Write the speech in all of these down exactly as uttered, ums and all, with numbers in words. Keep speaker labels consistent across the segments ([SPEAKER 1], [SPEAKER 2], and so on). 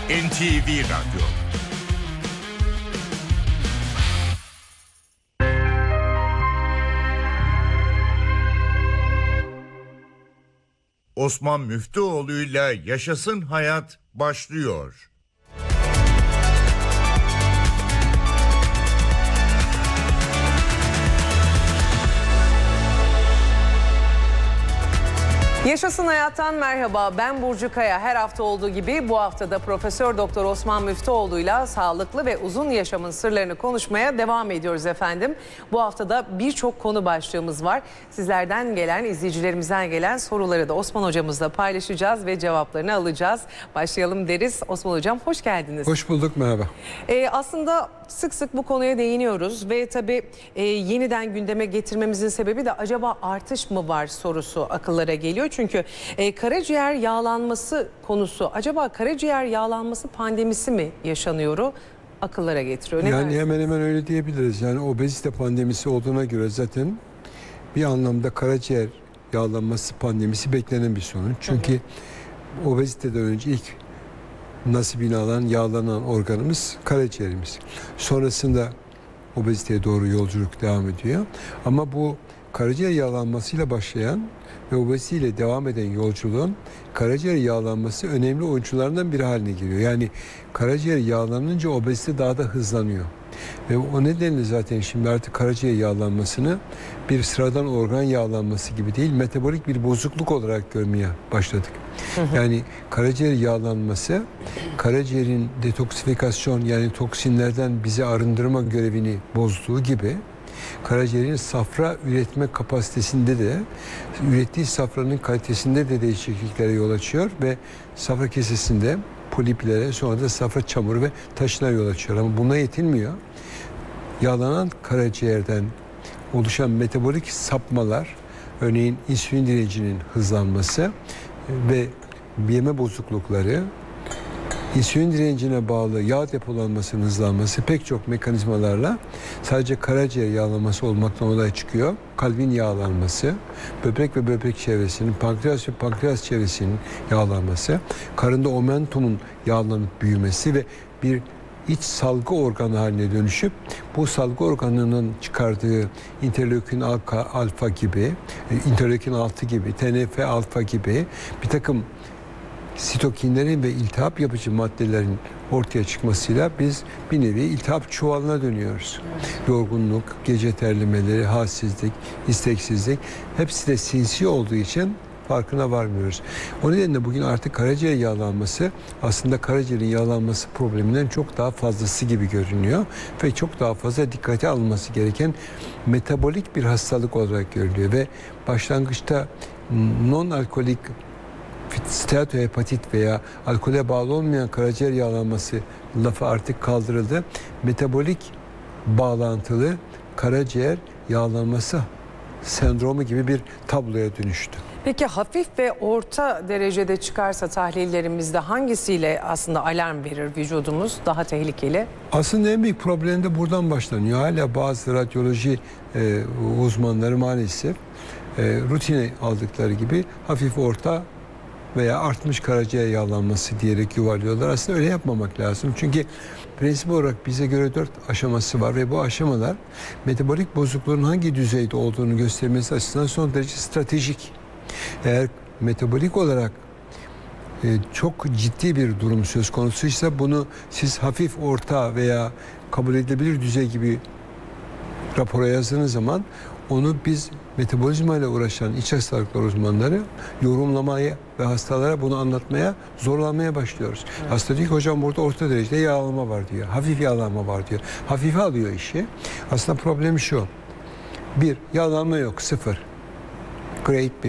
[SPEAKER 1] N T V Radyo. Osman Müftüoğlu'yla Yaşasın Hayat başlıyor.
[SPEAKER 2] Yaşasın Hayat'tan merhaba. Ben Burcu Kaya. Her hafta olduğu gibi bu haftada Profesör Doktor Osman Müftüoğlu'yla sağlıklı ve uzun yaşamın sırlarını konuşmaya devam ediyoruz efendim. Bu haftada birçok konu başlığımız var. Sizlerden gelen, izleyicilerimizden gelen soruları da Osman hocamızla paylaşacağız ve cevaplarını alacağız. Başlayalım deriz. Osman hocam hoş geldiniz.
[SPEAKER 3] Hoş bulduk, merhaba.
[SPEAKER 2] Ee, aslında sık sık bu konuya değiniyoruz ve tabii e, yeniden gündeme getirmemizin sebebi de acaba artış mı var sorusu akıllara geliyor. Çünkü e, karaciğer yağlanması konusu, acaba karaciğer yağlanması pandemisi mi yaşanıyor? Akıllara getiriyor. Ne
[SPEAKER 3] yani
[SPEAKER 2] dersiniz?
[SPEAKER 3] hemen hemen öyle diyebiliriz. Yani obezite pandemisi olduğuna göre zaten bir anlamda karaciğer yağlanması pandemisi beklenen bir sorun. Çünkü hı hı. obeziteden önce ilk nasibini alan, yağlanan organımız karaciğerimiz. Sonrasında obeziteye doğru yolculuk devam ediyor. Ama bu karaciğer yağlanmasıyla başlayan ve obeziteyle devam eden yolculuğun karaciğer yağlanması önemli oyuncularından biri haline geliyor. Yani karaciğer yağlanınca obezite daha da hızlanıyor. Ve o nedenle zaten şimdi artık karaciğer yağlanmasını bir sıradan organ yağlanması gibi değil, metabolik bir bozukluk olarak görmeye başladık. Hı hı. Yani karaciğer yağlanması, karaciğerin detoksifikasyon yani toksinlerden bizi arındırma görevini bozduğu gibi, karaciğerin safra üretme kapasitesinde de, ürettiği safranın kalitesinde de değişikliklere yol açıyor ve safra kesesinde poliplere, sonra da safra çamuru ve taşına yol açıyor. Ama buna yetinmiyor. Yağlanan karaciğerden oluşan metabolik sapmalar, örneğin insülin direncinin hızlanması ve yeme bozuklukları, insülin direncine bağlı yağ depolanmasının hızlanması pek çok mekanizmalarla sadece karaciğer yağlanması olmaktan olay çıkıyor. Kalbin yağlanması, böbrek ve böbrek çevresinin, pankreas ve pankreas çevresinin yağlanması, karında omentumun yağlanıp büyümesi ve bir iç salgı organı haline dönüşüp bu salgı organının çıkardığı interleukin alfa gibi, interleukin altı gibi, T N F alfa gibi bir takım sitokinlerin ve iltihap yapıcı maddelerin ortaya çıkmasıyla biz bir nevi iltihap çuvalına dönüyoruz. Evet. Yorgunluk, gece terlemeleri, halsizlik, isteksizlik hepsi de sinsi olduğu için farkına varmıyoruz. O nedenle bugün artık karaciğer yağlanması aslında karaciğerin yağlanması probleminden çok daha fazlası gibi görünüyor ve çok daha fazla dikkate alınması gereken metabolik bir hastalık olarak görülüyor ve başlangıçta non-alkolik steatohepatit veya alkole bağlı olmayan karaciğer yağlanması lafı artık kaldırıldı. Metabolik bağlantılı karaciğer yağlanması sendromu gibi bir tabloya dönüştü.
[SPEAKER 2] Peki hafif ve orta derecede çıkarsa tahlillerimizde hangisiyle aslında alarm verir vücudumuz daha tehlikeli?
[SPEAKER 3] Aslında en büyük problem de buradan başlanıyor. Hala bazı radyoloji e, uzmanları maalesef e, rutine aldıkları gibi hafif orta veya artmış karaciğer yağlanması diyerek yuvarlıyorlar. Aslında öyle yapmamak lazım. Çünkü prensip olarak bize göre dört aşaması var ve bu aşamalar metabolik bozukluğun hangi düzeyde olduğunu göstermesi açısından son derece stratejik. Eğer metabolik olarak e, çok ciddi bir durum söz konusuysa bunu siz hafif, orta veya kabul edilebilir düzey gibi rapora yazdığınız zaman onu biz metabolizma ile uğraşan iç hastalıklar uzmanları yorumlamaya ve hastalara bunu anlatmaya zorlanmaya başlıyoruz. Evet. Hasta diyor ki hocam burada orta derecede yağlanma var diyor. Hafif yağlanma var diyor. Hafife alıyor işi. Aslında problemi şu. Bir, yağlanma yok. Sıfır. Grade bir.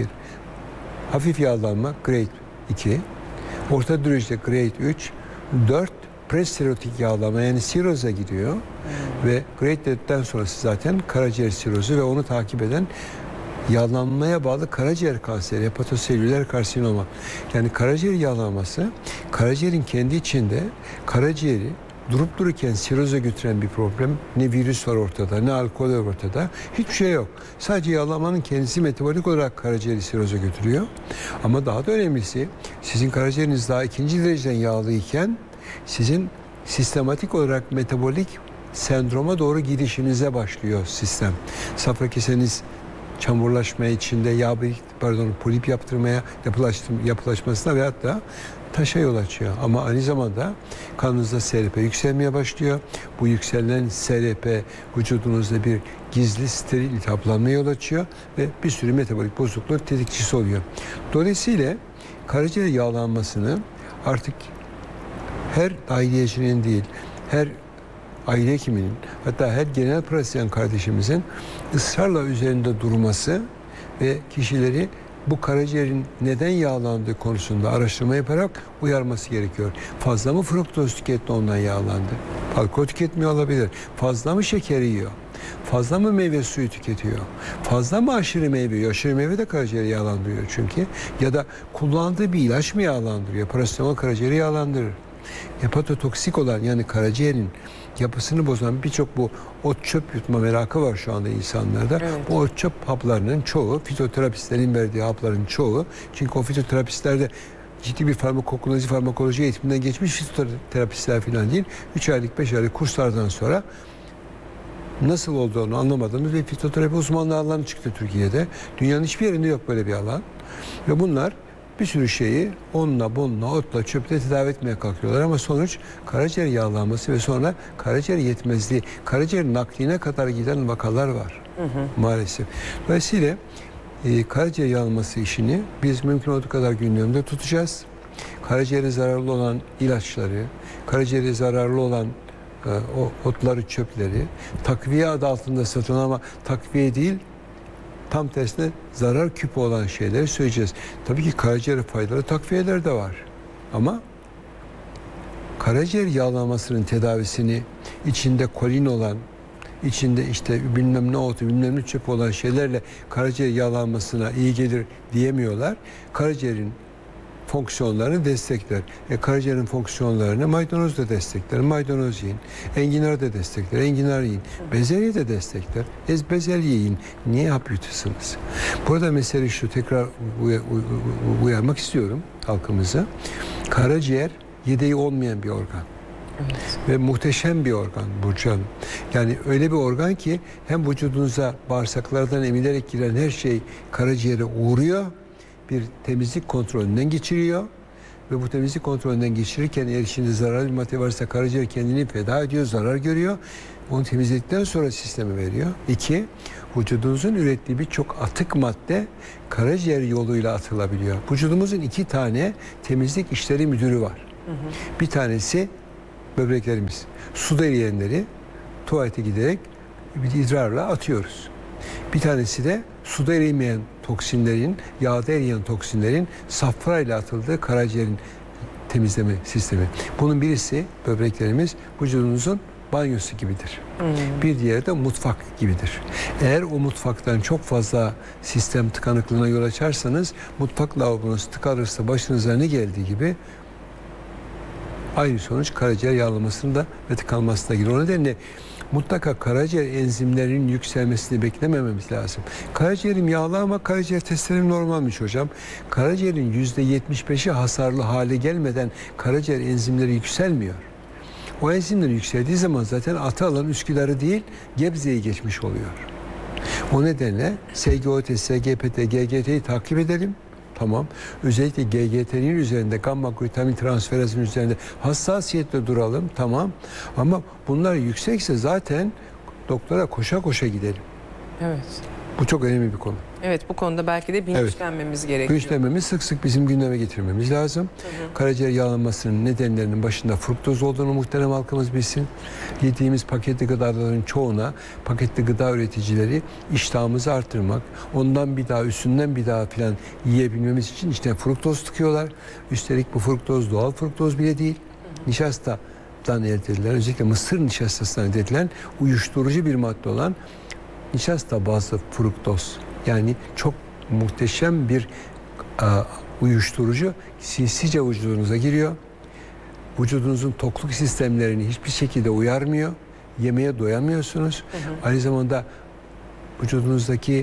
[SPEAKER 3] Hafif yağlanma grade iki. Orta derecede grade üç. dört. Presterotik yağlama yani siroza gidiyor. Hmm. Ve grade dörtten sonrası zaten karaciğer sirozu ve onu takip eden yağlanmaya bağlı karaciğer kanseri, hepatoselüler karsinoma. Yani karaciğer yağlanması, karaciğerin kendi içinde karaciğeri durup dururken siroza götüren bir problem. Ne virüs var ortada, ne alkol var ortada. Hiçbir şey yok. Sadece yağlamanın kendisi metabolik olarak karaciğeri siroza götürüyor. Ama daha da önemlisi, sizin karaciğeriniz daha ikinci dereceden yağlıyken sizin sistematik olarak metabolik sendroma doğru gidişinize başlıyor sistem. Safra keseniz çamurlaşmaya, içinde yağ pardon polip yaptırmaya, yapılaştırma, yapılaşmasına veyahut da taşa yol açıyor. Ama aynı zamanda kanınızda S R P yükselmeye başlıyor. Bu yükselen S R P vücudunuzda bir gizli steril iltihaplanmaya yol açıyor ve bir sürü metabolik bozukluk tetikçisi oluyor. Dolayısıyla karaciğer yağlanmasını artık her dahiliyecinin değil, her aile hekiminin, hatta her genel pratisyen kardeşimizin ısrarla üzerinde durması ve kişileri bu karaciğerin neden yağlandığı konusunda araştırma yaparak uyarması gerekiyor. Fazla mı fruktoz tüketti, ondan yağlandı? Alkol tüketmiyor olabilir. Fazla mı şeker yiyor? Fazla mı meyve suyu tüketiyor? Fazla mı aşırı meyve yiyor? Aşırı meyve de karaciğeri yağlandırıyor çünkü. Ya da kullandığı bir ilaç mı yağlandırıyor? Parasetamol karaciğeri yağlandırır. Hepatotoksik olan, yani karaciğerin yapısını bozan birçok bu ot çöp yutma merakı var şu anda insanlarda. Evet. Bu ot çöp haplarının çoğu, fitoterapistlerin verdiği hapların çoğu. Çünkü o fitoterapistlerde ciddi bir farmakoloji, farmakoloji eğitiminden geçmiş fitoterapistler falan değil. üç aylık, beş aylık kurslardan sonra nasıl olduğunu anlamadığımız ve fitoterapi uzmanlığı alanı çıktı Türkiye'de. Dünyanın hiçbir yerinde yok böyle bir alan. Ve bunlar bir sürü şeyi onunla, bununla, otla, çöple tedavi etmeye kalkıyorlar ama sonuç karaciğer yağlanması ve sonra karaciğer yetmezliği, karaciğer nakline kadar giden vakalar var, hı hı, maalesef. Dolayısıyla e, karaciğer yağlanması işini biz mümkün olduğu kadar gündemde tutacağız. Karaciğere zararlı olan ilaçları, karaciğere zararlı olan e, o otları, çöpleri, takviye adı altında satılan ama takviye değil, tam tersine zarar küpü olan şeyleri söyleyeceğiz. Tabii ki karaciğere faydalı takviyeler de var. Ama karaciğer yağlanmasının tedavisini içinde kolin olan, içinde işte bilmem ne otu, bilmem ne çöp olan şeylerle karaciğer yağlanmasına iyi gelir diyemiyorlar. Karaciğerin fonksiyonlarını destekler. E, karaciğerin fonksiyonlarını maydanoz da destekler. Maydanoz yiyin. Enginar da destekler. Enginar yiyin. Bezelye de destekler. Ez bezelye yiyin. Niye hap yutuyorsunuz? Burada mesele şu, tekrar uy- uy- uyarmak istiyorum halkımıza. Karaciğer yedeği olmayan bir organ. Evet. Ve muhteşem bir organ Burcu Hanım. Yani öyle bir organ ki hem vücudunuza bağırsaklardan emilerek giren her şey karaciğere uğruyor. Bir temizlik kontrolünden geçiriyor ve bu temizlik kontrolünden geçirirken eğer içinde zararlı bir madde varsa karaciğer kendini feda ediyor, zarar görüyor. Onu temizledikten sonra sisteme veriyor. İki, vücudunuzun ürettiği birçok atık madde karaciğer yoluyla atılabiliyor. Vücudumuzun iki tane temizlik işleri müdürü var. Hı hı. Bir tanesi böbreklerimiz. Suda eriyenleri tuvalete giderek bir idrarla atıyoruz. Bir tanesi de suda erimeyen toksinlerin, yağda eriyen toksinlerin safrayla atıldığı karaciğerin temizleme sistemi. Bunun birisi böbreklerimiz vücudunuzun banyosu gibidir. Hmm. Bir diğeri de mutfak gibidir. Eğer o mutfaktan çok fazla sistem tıkanıklığına yol açarsanız, mutfak lavabonuz tıkanırsa başınıza ne geldiği gibi aynı sonuç karaciğer yağlamasında ve tıkanmasına girer. O nedenle mutlaka karaciğer enzimlerinin yükselmesini beklemememiz lazım. Karaciğerim yağlı ama karaciğer testlerim normalmiş hocam. Karaciğerin yüzde yetmiş beşi hasarlı hale gelmeden karaciğer enzimleri yükselmiyor. O enzimler yükseldiği zaman zaten atı alan Üsküdar'ı değil, Gebze'yi geçmiş oluyor. O nedenle S G O T, S G P T, G G T'yi takip edelim. Tamam. Özellikle G G T'nin üzerinde, gamma glutamin transferazın üzerinde hassasiyetle duralım. Tamam. Ama bunlar yüksekse zaten doktora koşa koşa gidelim.
[SPEAKER 2] Evet.
[SPEAKER 3] Bu çok önemli bir konu.
[SPEAKER 2] Evet, bu konuda belki de bilinçlenmemiz evet. gerekiyor.
[SPEAKER 3] Bilinçlenmemiz, sık sık bizim gündeme getirmemiz lazım. Hı hı. Karaciğer yağlanmasının nedenlerinin başında fruktoz olduğunu muhterem halkımız bilsin. Yediğimiz paketli gıdaların çoğuna paketli gıda üreticileri iştahımızı artırmak, ondan bir daha, üstünden bir daha falan yiyebilmemiz için işte fruktoz tıkıyorlar. Üstelik bu fruktoz doğal fruktoz bile değil. Hı hı. Nişastadan elde edilen, özellikle mısır nişastasından elde edilen uyuşturucu bir madde olan nişasta bazlı fruktoz. Yani çok muhteşem bir a, uyuşturucu sinsice vücudunuza giriyor. Vücudunuzun tokluk sistemlerini hiçbir şekilde uyarmıyor. Yemeğe doyamıyorsunuz. Hı hı. Aynı zamanda vücudunuzdaki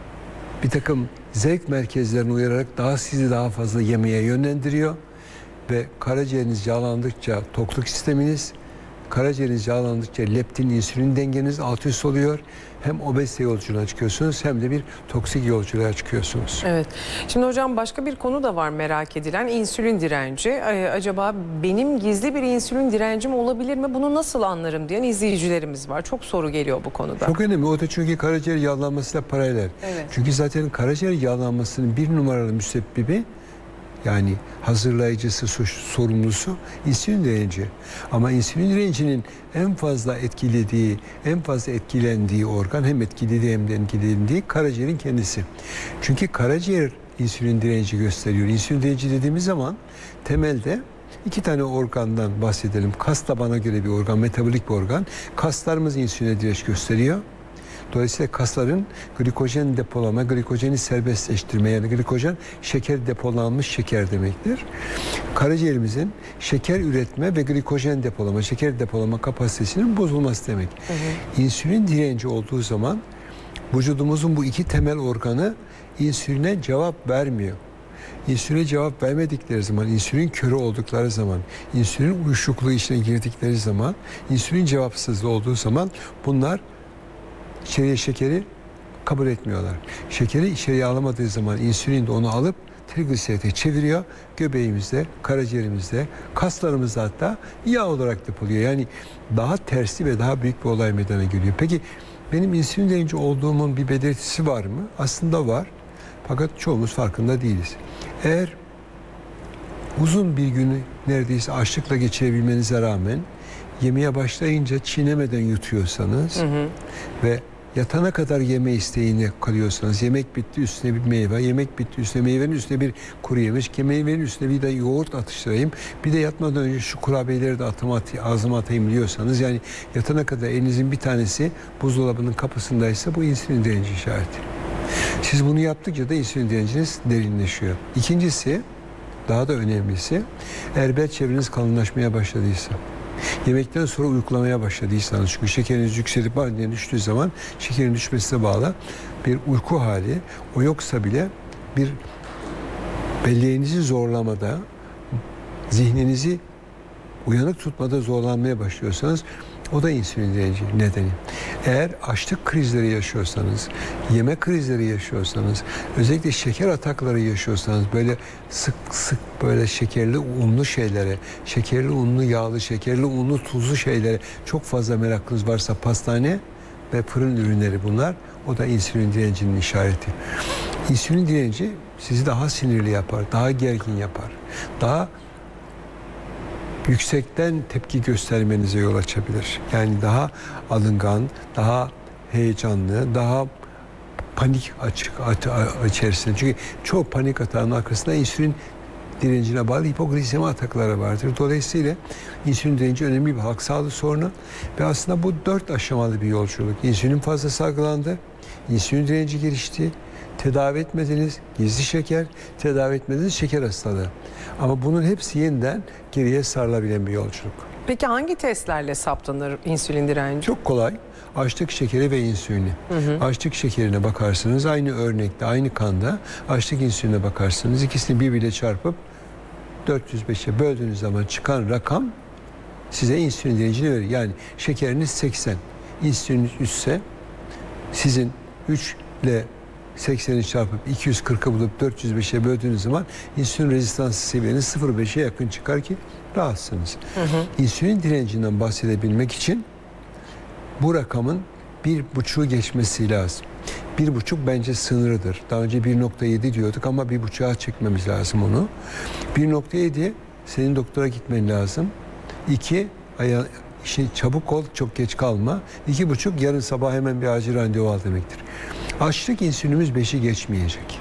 [SPEAKER 3] bir takım zevk merkezlerini uyararak daha sizi daha fazla yemeğe yönlendiriyor. ve karaciğeriniz yağlandıkça tokluk sisteminiz, karaciğeriniz yağlandıkça leptin, insülin dengeniz alt üst oluyor. Hem obezite yolculuğuna çıkıyorsunuz hem de bir toksik yolculuğa çıkıyorsunuz.
[SPEAKER 2] Evet. Şimdi hocam başka bir konu da var merak edilen, insülin direnci. Ee, acaba benim gizli bir insülin direncim olabilir mi? Bunu nasıl anlarım diyen izleyicilerimiz var. Çok soru geliyor bu konuda.
[SPEAKER 3] Çok önemli. O da çünkü karaciğer yağlanmasıyla paralel.
[SPEAKER 2] Evet.
[SPEAKER 3] Çünkü zaten karaciğer yağlanmasının bir numaralı müsebbibi, yani hazırlayıcısı, sorumlusu insülin direnci. Ama insülin direncinin en fazla etkilediği, en fazla etkilendiği organ, hem etkilediği hem de etkilendiği karaciğerin kendisi. Çünkü karaciğer insülin direnci gösteriyor. İnsülin direnci dediğimiz zaman temelde iki tane organdan bahsedelim. Kas da bana göre bir organ, metabolik bir organ. Kaslarımız insüline direnç gösteriyor. Dolayısıyla kasların glikojen depolama, glikojeni serbestleştirme, yani glikojen şeker depolanmış şeker demektir. Karaciğerimizin şeker üretme ve glikojen depolama, şeker depolama kapasitesinin bozulması demek. Hı hı. İnsülin direnci olduğu zaman vücudumuzun bu iki temel organı insüline cevap vermiyor. İnsüline cevap vermedikleri zaman, insülin körü oldukları zaman, insülin uyuşukluğu içine girdikleri zaman, insülin cevapsızlığı olduğu zaman bunlar İçeriye şekeri kabul etmiyorlar. Şekeri içeriye alamadığı zaman insülin de onu alıp trigliserite çeviriyor. Göbeğimizde, karaciğerimizde, kaslarımızda hatta yağ olarak depoluyor. Yani daha tersli ve daha büyük bir olay meydana geliyor. Peki benim insülin direnci olduğumun bir belirtisi var mı? Aslında var. Fakat çoğumuz farkında değiliz. Eğer uzun bir günü neredeyse açlıkla geçirebilmenize rağmen yemeye başlayınca çiğnemeden yutuyorsanız, hı hı, ve yatana kadar yeme isteğine kalıyorsanız, yemek bitti üstüne bir meyve, yemek bitti üstüne meyvenin üstüne bir kuru yemiş, meyvenin üstüne bir de yoğurt atıştırayım, bir de yatmadan önce şu kurabiyeleri de atıma atayım, ağzıma atayım diyorsanız, yani yatana kadar elinizin bir tanesi buzdolabının kapısındaysa bu insülin direnci işareti. Siz bunu yaptıkça da insülin direnciniz derinleşiyor. İkincisi, daha da önemlisi, eğer bel çevreniz kalınlaşmaya başladıysa, yemekten sonra uykulamaya başladıysanız, çünkü şekeriniz yükselip aniden düştüğü zaman şekerin düşmesine bağlı bir uyku hali, o yoksa bile bir belleğinizi zorlamada, zihninizi uyanık tutmada zorlanmaya başlıyorsanız, o da insülin direnci nedeni. Eğer açlık krizleri yaşıyorsanız, yemek krizleri yaşıyorsanız, özellikle şeker atakları yaşıyorsanız, böyle sık sık böyle şekerli unlu şeylere, şekerli unlu yağlı, şekerli unlu tuzlu şeylere çok fazla merakınız varsa, pastane ve fırın ürünleri bunlar, o da insülin direncinin işareti. İnsülin direnci sizi daha sinirli yapar, daha gergin yapar, daha yüksekten tepki göstermenize yol açabilir. Yani daha alıngan, daha heyecanlı, daha panik açık içerisinde. Çünkü çoğu panik atağının arkasında insülin direncine bağlı hipoglisemi atakları vardır. Dolayısıyla insülin direnci önemli bir halk sağlığı sorunu ve aslında bu dört aşamalı bir yolculuk. İnsülin fazla salgılandı, insülin direnci gelişti, tedavi etmediniz gizli şeker, tedavi etmediniz şeker hastalığı. Ama bunun hepsi yeniden geriye sarılabilen bir yolculuk.
[SPEAKER 2] Peki hangi testlerle saptanır insülin direnci?
[SPEAKER 3] Çok kolay. Açlık şekeri ve insülini. Hı hı. Açlık şekerine bakarsınız, aynı örnekte, aynı kanda açlık insüline bakarsınız. İkisini birbiriyle çarpıp dört yüz beşe böldüğünüz zaman çıkan rakam size insülin direncini verir. Yani şekeriniz seksen, insülininiz üçse sizin üç ile sekseni çarpıp iki yüz kırkı bulup dört yüz beşe böldüğünüz zaman insülin rezistansı seviyeniz sıfır virgül beşe yakın çıkar ki rahatsınız. Hı hı. İnsülin direncinden bahsedebilmek için bu rakamın bir buçuğu geçmesi lazım. Bir buçuk bence sınırıdır. Daha önce bir nokta yedi diyorduk ama bir buçuğa çekmemiz lazım onu. bir nokta yedi senin doktora gitmen lazım. İki, aya, işin çabuk ol, çok geç kalma. İki buçuk yarın sabah hemen bir acil randevu al demektir. Açlık insülinimiz beşi geçmeyecek.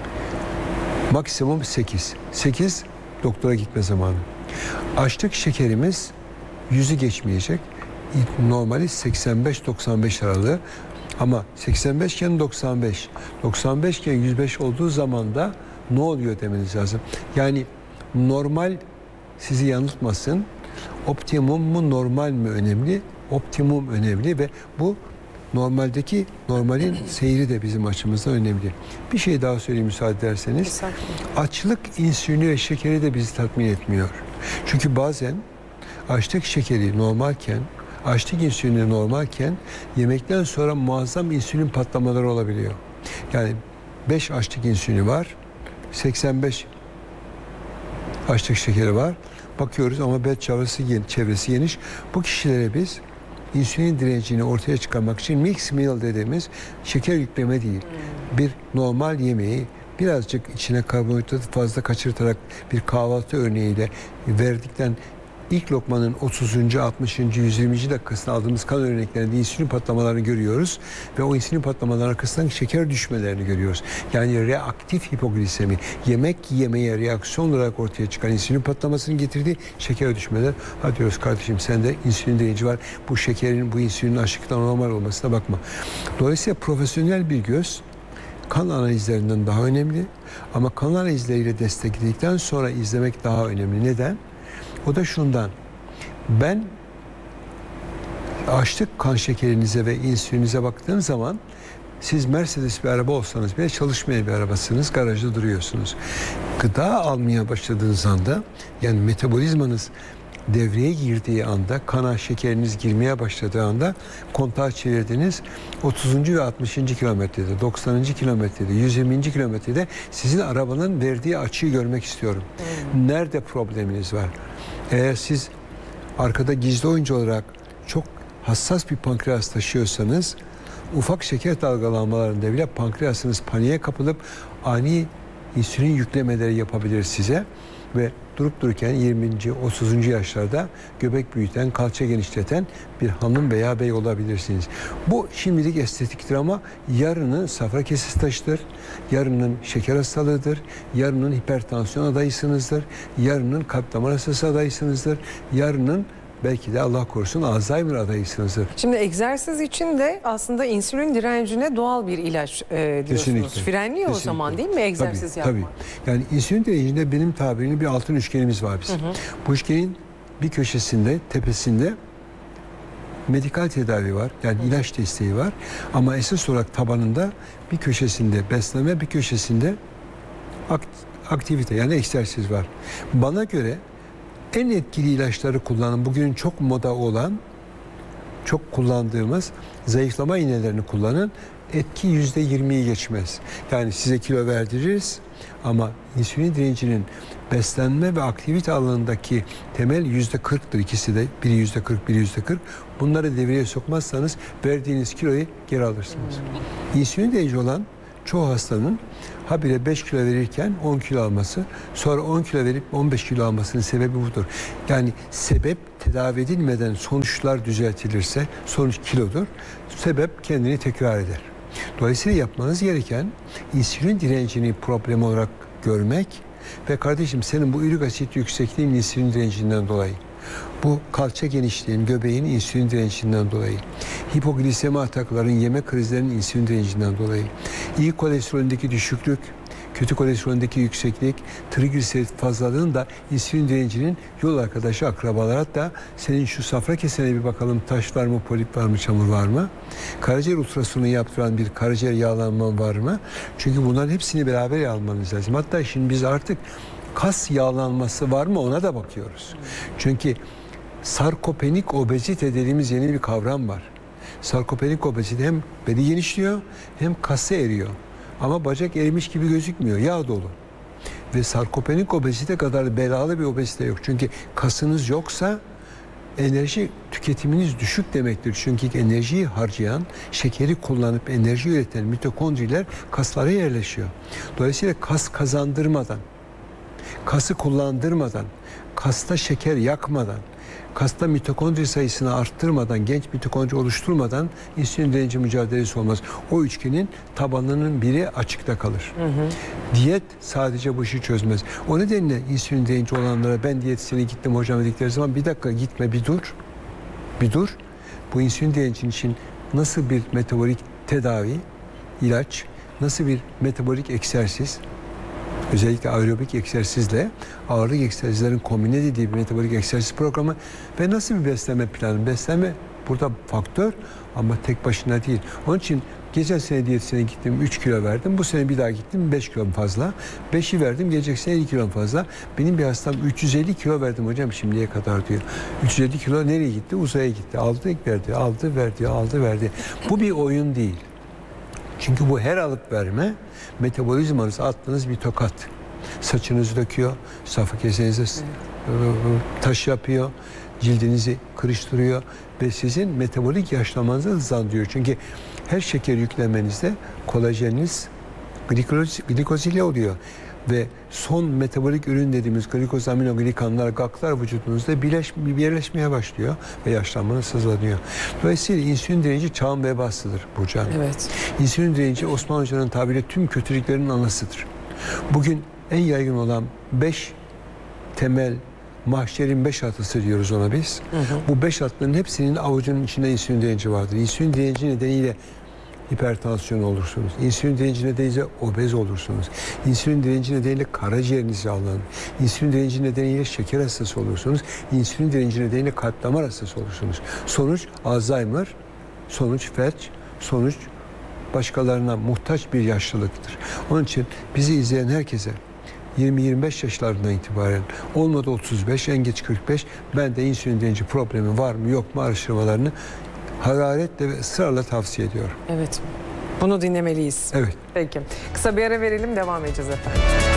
[SPEAKER 3] Maksimum sekiz. sekiz doktora gitme zamanı. Açlık şekerimiz yüzü geçmeyecek. Normali seksen beş doksan beş aralığı. Ama seksen beş iken doksan beş. doksan beş iken yüz beş olduğu zaman da ne oluyor demeniz lazım. Yani normal sizi yanıltmasın. Optimum mu normal mi önemli? Optimum önemli ve bu normaldeki normalin seyri de bizim açımızdan önemli. Bir şey daha söyleyeyim müsaade ederseniz. Açlık insülini ve şekeri de bizi tatmin etmiyor. Çünkü bazen açlık şekeri normalken, açlık insülini normalken yemekten sonra muazzam insülin patlamaları olabiliyor. Yani beş açlık insülini var, seksen beş açlık şekeri var. Bakıyoruz ama bel çevresi, çevresi geniş. Bu kişilere biz insülin direncini ortaya çıkarmak için mix meal dediğimiz şeker yükleme değil, bir normal yemeği birazcık içine karbonhidratı fazla kaçırtarak bir kahvaltı örneğiyle verdikten ilk lokmanın otuzuncu, altmışıncı, yüz yirminci dakikasında aldığımız kan örneklerinde insülin patlamalarını görüyoruz ve o insülin patlamalarının arkasından şeker düşmelerini görüyoruz. Yani reaktif hipoglisemi, yemek yemeye reaksiyon olarak ortaya çıkan insülin patlamasının getirdiği şeker düşmeler. Ha diyoruz kardeşim sende insülin direnci var. Bu şekerin, bu insülinin aşıktan normal olmasına bakma. Dolayısıyla profesyonel bir göz kan analizlerinden daha önemli ama kan analizleriyle destekledikten sonra izlemek daha önemli. Neden? O da şundan, ben açlık kan şekerinize ve insülinize baktığım zaman siz Mercedes bir araba olsanız bile çalışmayan bir arabasınız, garajda duruyorsunuz. Gıda almaya başladığınız anda, yani metabolizmanız devreye girdiği anda, kana şekeriniz girmeye başladığı anda kontağı çevirdiniz. otuzuncu ve altmışıncı kilometrede, doksanıncı kilometrede, yüz yirminci kilometrede sizin arabanın verdiği açıyı görmek istiyorum. Hmm. Nerede probleminiz var? Eğer siz arkada gizli oyuncu olarak çok hassas bir pankreas taşıyorsanız, ufak şeker dalgalanmalarında bile pankreasınız paniğe kapılıp ani insülin yüklemeleri yapabilir size ve durup dururken yirminci, otuzuncu yaşlarda göbek büyüten, kalça genişleten bir hanım veya bey olabilirsiniz. Bu şimdilik estetiktir ama yarının safra kesesi taşıdır, yarının şeker hastalığıdır, yarının hipertansiyon adayısınızdır, yarının kalp damar hastası adayısınızdır, yarının belki de Allah korusun Alzheimer adayısınızdır.
[SPEAKER 2] Şimdi egzersiz için de aslında insülin direncine doğal bir ilaç e, diyorsunuz. Kesinlikle. Frenliyor Kesinlikle. O zaman değil mi egzersiz
[SPEAKER 3] tabii,
[SPEAKER 2] yapmak?
[SPEAKER 3] Tabii. Yani insülin direncinde benim tabirimle bir altın üçgenimiz var bizim. Hı hı. Bu üçgenin bir köşesinde, tepesinde medikal tedavi var. Yani hı hı. ilaç desteği var. Ama esas olarak tabanında bir köşesinde beslenme, bir köşesinde aktivite yani egzersiz var. Bana göre en etkili ilaçları kullanan, bugün çok moda olan, çok kullandığımız zayıflama iğnelerini kullanın. Etki yüzde yirmiyi geçmez. Yani size kilo verdiririz ama insülin direncinin beslenme ve aktivite alanındaki temel yüzde kırktır ikisi de. Biri yüzde kırk, biri yüzde kırk. Bunları devreye sokmazsanız verdiğiniz kiloyu geri alırsınız. Hmm. İnsülin direnci olan çoğu hastanın habire beş kilo verirken on kilo alması, sonra on kilo verip on beş kilo almasının sebebi budur. Yani sebep tedavi edilmeden sonuçlar düzeltilirse sonuç kilodur. Sebep kendini tekrar eder. Dolayısıyla yapmanız gereken insülin direncini problem olarak görmek ve kardeşim senin bu ürik asit yüksekliğin insülin direncinden dolayı. Bu kalça genişliğin, göbeğin insülin direncinden dolayı. Hipoglisemi atakların, yeme krizlerinin insülin direncinden dolayı. İyi kolesterolündeki düşüklük, kötü kolesterolündeki yükseklik, trigliserit fazlalığın da insülin direncinin yol arkadaşı akrabalar. Hatta senin şu safra kesene bir bakalım, taş var mı, polip var mı, çamur var mı? Karaciğer ultrasonu yaptıran bir karaciğer yağlanma var mı? Çünkü bunların hepsini beraber almanız lazım. Hatta şimdi biz artık kas yağlanması var mı ona da bakıyoruz. Çünkü sarkopenik obezite dediğimiz yeni bir kavram var. Sarkopenik obezite hem beli genişliyor hem kası eriyor. Ama bacak erimiş gibi gözükmüyor. Yağ dolu. Ve sarkopenik obezite kadar belalı bir obezite yok. Çünkü kasınız yoksa enerji tüketiminiz düşük demektir. Çünkü enerjiyi harcayan, şekeri kullanıp enerji üreten mitokondriler kaslara yerleşiyor. Dolayısıyla kas kazandırmadan, kası kullandırmadan, kasta şeker yakmadan, kasta mitokondri sayısını arttırmadan, genç mitokondri oluşturmadan insülin direnci mücadelesi olmaz. O üçgenin tabanının biri açıkta kalır. Hı hı. Diyet sadece bu işi çözmez. O nedenle insülin direnci olanlara ben diyetisyene gittim hocam dedikleri zaman bir dakika gitme bir dur. Bir dur. Bu insülin direncin için nasıl bir metabolik tedavi, ilaç, nasıl bir metabolik egzersiz, özellikle aerobik egzersizle ağırlık egzersizlerin kombine edildiği bir metabolik egzersiz programı ve nasıl bir beslenme planı. Beslenme burada faktör ama tek başına değil. Onun için Geçen sene diyetisyene gittim üç kilo verdim. Bu sene bir daha gittim beş kilo fazla. beşi verdim, gelecek sene elli kilo fazla. Benim bir hastam üç yüz elli kilo verdim hocam şimdiye kadar diyor. üç yüz elli kilo nereye gitti? Uzaya gitti. Aldı verdi, aldı verdi, aldı verdi. Bu bir oyun değil. Çünkü bu her alıp verme metabolizmanızı attığınız bir tokat. Saçınızı döküyor, safra kesenize taş yapıyor, cildinizi kırıştırıyor ve sizin metabolik yaşlanmanızı hızlandırıyor. Çünkü her şeker yüklemenizde kolajeniniz glikoz, glikozile oluyor. Ve son metabolik ürün dediğimiz glikoz, aminoglikanlar, gaklar vücudunuzda birleş, birleşmeye başlıyor ve yaşlanmanız hızlanıyor. Dolayısıyla insülin direnci çağın vebasıdır Burcu Hanım.
[SPEAKER 2] Evet.
[SPEAKER 3] İnsülin direnci Osman Hoca'nın tabiriyle tüm kötülüklerin anasıdır. Bugün en yaygın olan beş temel mahşerin beş atlısı diyoruz ona biz. Hı hı. Bu beş atlının hepsinin avucunun içinde insülin direnci vardır. İnsülin direnci nedeniyle hipertansiyon olursunuz. İnsülin direnci nedeniyle obez olursunuz. İnsülin direnci nedeniyle karaciğeriniz yağlanır. İnsülin direnci nedeniyle şeker hastası olursunuz. İnsülin direnci nedeniyle kalp damar hastası olursunuz. Sonuç Alzheimer, sonuç felç, sonuç başkalarına muhtaç bir yaşlılıktır. Onun için bizi izleyen herkese yirmi yirmi beş yaşlarından itibaren olmadı otuz beş, en geç kırk beş, ben de insülin direnci problemi var mı yok mu araştırmalarını hararetle ve ısrarla tavsiye ediyorum.
[SPEAKER 2] Evet. Bunu dinlemeliyiz.
[SPEAKER 3] Evet.
[SPEAKER 2] Peki. Kısa bir ara verelim, devam edeceğiz efendim.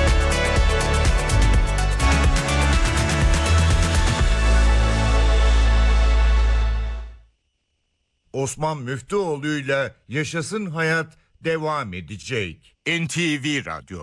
[SPEAKER 1] Osman Müftüoğlu'yla Yaşasın Hayat devam edecek. N T V Radyo.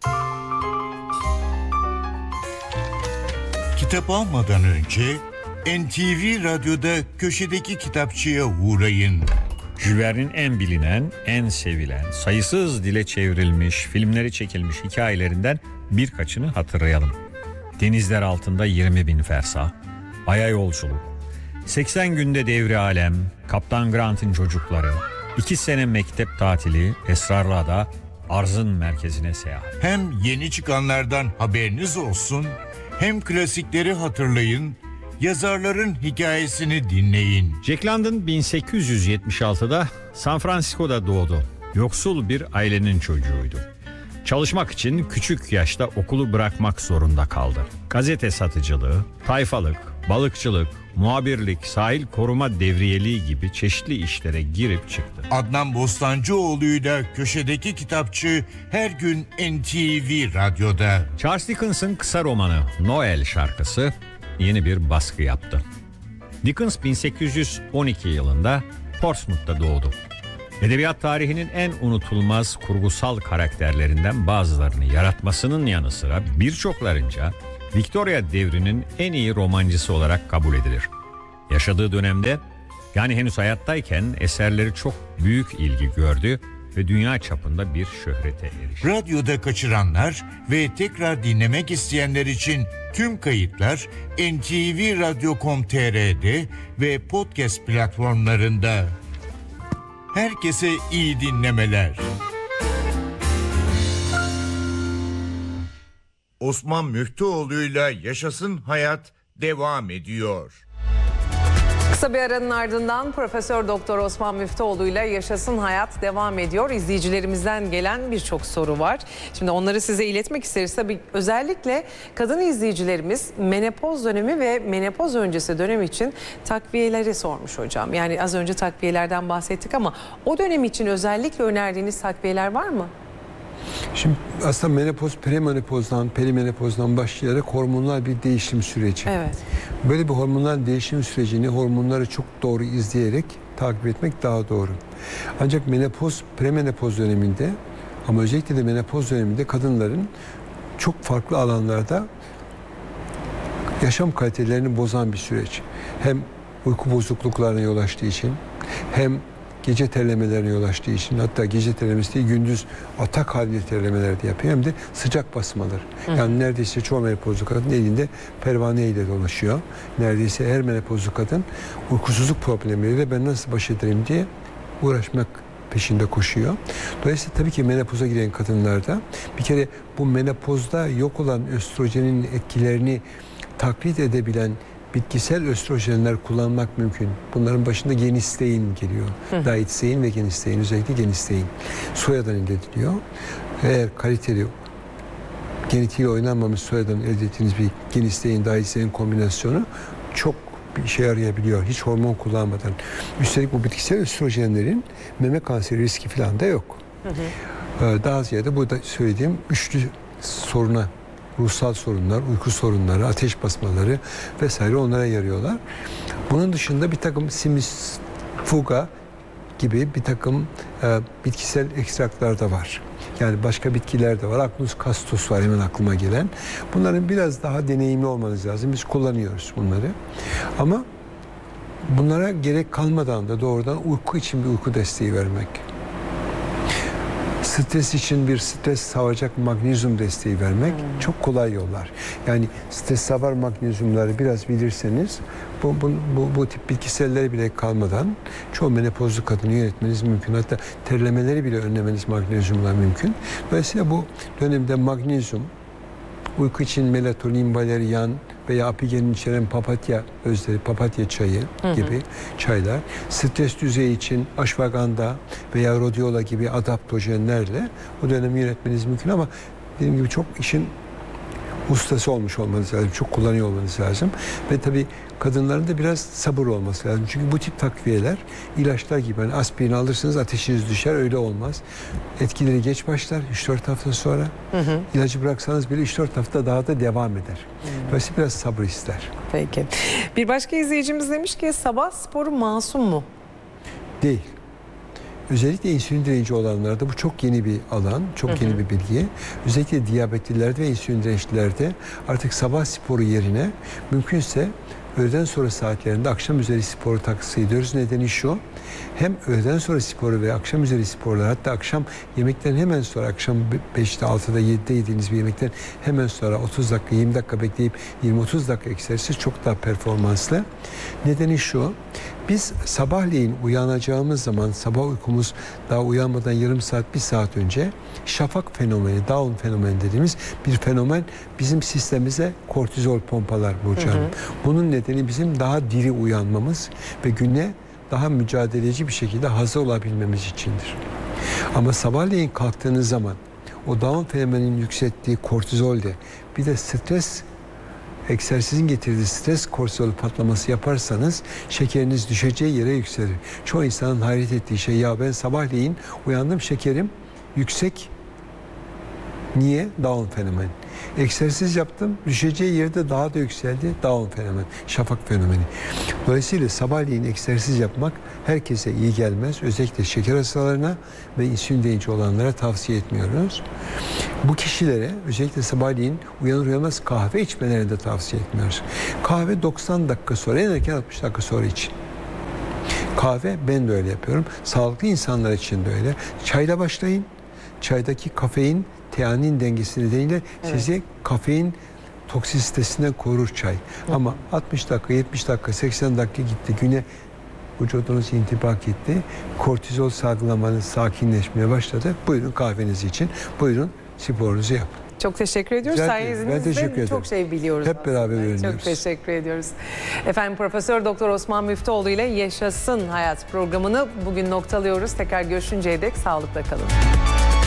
[SPEAKER 1] Kitap almadan önce N T V Radyo'da köşedeki kitapçıya uğrayın.
[SPEAKER 4] Jules Verne'in en bilinen, en sevilen, sayısız dile çevrilmiş, filmleri çekilmiş hikayelerinden birkaçını hatırlayalım. Denizler altında yirmi bin fersah, Ay'a yolculuk, seksen günde devri alem, Kaptan Grant'ın çocukları, iki sene mektep tatili, Esrarlı Ada, Arzın merkezine seyahat.
[SPEAKER 1] Hem yeni çıkanlardan haberiniz olsun, hem klasikleri hatırlayın, yazarların hikayesini dinleyin.
[SPEAKER 4] Jack London bin sekiz yüz yetmiş altıda San Francisco'da doğdu. Yoksul bir ailenin çocuğuydu. Çalışmak için küçük yaşta okulu bırakmak zorunda kaldı. Gazete satıcılığı, tayfalık, balıkçılık, muhabirlik, sahil koruma devriyeliği gibi çeşitli işlere girip çıktı.
[SPEAKER 1] Adnan Bostancıoğlu'yla köşedeki kitapçı her gün N T V Radyo'da.
[SPEAKER 4] Charles Dickens'ın kısa romanı Noel şarkısı yeni bir baskı yaptı. Dickens bin sekiz yüz on iki yılında Portsmouth'ta doğdu. Edebiyat tarihinin en unutulmaz kurgusal karakterlerinden bazılarını yaratmasının yanı sıra birçoklarınca Victoria devrinin en iyi romancısı olarak kabul edilir. Yaşadığı dönemde, yani henüz hayattayken eserleri çok büyük ilgi gördü ve dünya çapında bir şöhrete erişti.
[SPEAKER 1] Radyoda kaçıranlar ve tekrar dinlemek isteyenler için tüm kayıtlar N T V Radyo nokta com nokta t r'de ve podcast platformlarında. Herkese iyi dinlemeler. Osman Müftüoğlu'yla Yaşasın Hayat devam ediyor.
[SPEAKER 2] Kısa bir aranın ardından Profesör Doktor Osman Müftüoğlu ile Yaşasın Hayat devam ediyor. İzleyicilerimizden gelen birçok soru var. Şimdi onları size iletmek isteriz. Tabii özellikle kadın izleyicilerimiz menopoz dönemi ve menopoz öncesi dönem için takviyeleri sormuş hocam. Yani az önce takviyelerden bahsettik ama o dönem için özellikle önerdiğiniz takviyeler var mı?
[SPEAKER 3] Şimdi aslında menopoz, premenopozdan, perimenopozdan başlayarak hormonal bir değişim süreci.
[SPEAKER 2] Evet.
[SPEAKER 3] Böyle bir hormonal değişim sürecini hormonları çok doğru izleyerek takip etmek daha doğru. Ancak menopoz, premenopoz döneminde ama özellikle de menopoz döneminde kadınların çok farklı alanlarda yaşam kalitelerini bozan bir süreç. Hem uyku bozukluklarına yol açtığı için, hem gece terlemelerine yol açtığı için, hatta gece terlemesi değil, gündüz atak halinde terlemeler de yapıyor, hem de sıcak basmalar. Hı. Yani neredeyse çoğu menopozlu kadın elinde pervane ile dolaşıyor. Neredeyse her menopozlu kadın uykusuzluk problemleriyle ben nasıl baş ederim diye uğraşmak peşinde koşuyor. Dolayısıyla tabii ki menopoza giren kadınlarda bir kere bu menopozda yok olan östrojenin etkilerini taklit edebilen bitkisel östrojenler kullanmak mümkün. Bunların başında genistein geliyor. Daitsein ve genistein, özellikle genistein. Soyadan elde ediliyor. Eğer kaliteli, genetiğiyle oynanmamış soyadan elde ettiğiniz bir genistein, daitsein kombinasyonu çok bir işe yarayabiliyor. Hiç hormon kullanmadan. Üstelik bu bitkisel östrojenlerin meme kanseri riski falan da yok. Hı hı. Daha ziyade burada söylediğim üçlü soruna, ruhsal sorunlar, uyku sorunları, ateş basmaları vesaire onlara yarıyorlar. Bunun dışında bir takım simis, fuga gibi bir takım e, bitkisel ekstraklar da var. Yani başka bitkiler de var. Agnus castus var hemen aklıma gelen. Bunların biraz daha deneyimli olmanız lazım. Biz kullanıyoruz bunları. Ama bunlara gerek kalmadan da doğrudan uyku için bir uyku desteği vermek. Stres için bir stres savacak magnezyum desteği vermek hmm. çok kolay yollar. Yani stres savar magnezyumları biraz bilirseniz bu, bu, bu, bu tip bitkiselleri bile kalmadan çoğu menopozlu kadını yönetmeniz mümkün. Hatta terlemeleri bile önlemeniz magnezyumla mümkün. Dolayısıyla bu dönemde magnezyum, uyku için melatonin, valerian veya apigenin içeren papatya özleri, papatya çayı hı hı. gibi çaylar, stres düzeyi için ashwagandha veya rhodiola gibi adaptojenlerle o dönemi yönetmeniz mümkün ama dediğim gibi çok işin ustası olmuş olmanız lazım, çok kullanıyor olmanız lazım ve tabii kadınların da biraz sabır olması lazım. Çünkü bu tip takviyeler ilaçlar gibi. Yani aspirin alırsınız ateşiniz düşer, öyle olmaz. Etkileri geç başlar üç dört hafta sonra. Hı hı. İlacı bıraksanız bile üç dört hafta daha da devam eder. Hı. Dolayısıyla biraz sabır ister.
[SPEAKER 2] Peki. Bir başka izleyicimiz demiş ki sabah sporu masum mu?
[SPEAKER 3] Değil. Özellikle insülin direnci olanlarda bu çok yeni bir alan, çok hı hı. yeni bir bilgi. Özellikle diyabetlilerde ve insülin dirençlilerde artık sabah sporu yerine mümkünse öğleden sonra saatlerinde akşam üzeri sporu tavsiye ediyoruz. Nedeni şu, hem öğleden sonra sporu ve akşam üzeri sporlar, hatta akşam yemekten hemen sonra, akşam beşte, altıda, yedide yediğiniz bir yemekten hemen sonra otuz dakika, yirmi dakika bekleyip yirmi otuz dakika egzersiz çok daha performanslı. Nedeni şu, biz sabahleyin uyanacağımız zaman, sabah uykumuz daha uyanmadan yarım saat, bir saat önce şafak fenomeni, Down fenomeni dediğimiz bir fenomen bizim sistemimize kortizol pompalar Burcu Hanım. Bunun nedeni bizim daha diri uyanmamız ve güne daha mücadeleci bir şekilde hazır olabilmemiz içindir. Ama sabahleyin kalktığınız zaman o Down fenomeninin yükselttiği kortizol de bir de stres, egzersizin getirdiği stres kortizol patlaması yaparsanız şekeriniz düşeceği yere yükselir. Çoğu insanın hayret ettiği şey, ya ben sabahleyin uyandım şekerim yüksek. Niye? Down fenomeni. Egzersiz yaptım, düşeceği yerde daha da yükseldi. Down fenomeni, şafak fenomeni. Dolayısıyla sabahleyin egzersiz yapmak herkese iyi gelmez. Özellikle şeker hastalarına ve insülin direnci olanlara tavsiye etmiyoruz. Bu kişilere özellikle sabahleyin uyanır uyanmaz kahve içmelerini de tavsiye etmiyoruz. Kahve doksan dakika sonra, en erken altmış dakika sonra için. Kahve, ben de öyle yapıyorum. Sağlıklı insanlar için de öyle. Çayla başlayın. Çaydaki kafein, teanin dengesi nedeniyle evet. sizi kafein toksisitesinden korur çay. Hı. Ama altmış dakika, yetmiş dakika, seksen dakika gitti. Güne vücudunuz intibak etti. Kortizol salgılamanız sakinleşmeye başladı. Buyurun kahveniz için. Buyurun sporunuzu yapın.
[SPEAKER 2] Çok teşekkür ediyoruz. Sayenizde çok şey biliyoruz.
[SPEAKER 3] Hep aslında. Beraber öğreniyoruz.
[SPEAKER 2] Çok teşekkür ediyoruz. Efendim Profesör Doktor Osman Müftüoğlu ile Yaşasın Hayat programını bugün noktalıyoruz. Tekrar görüşünceye dek sağlıkla kalın.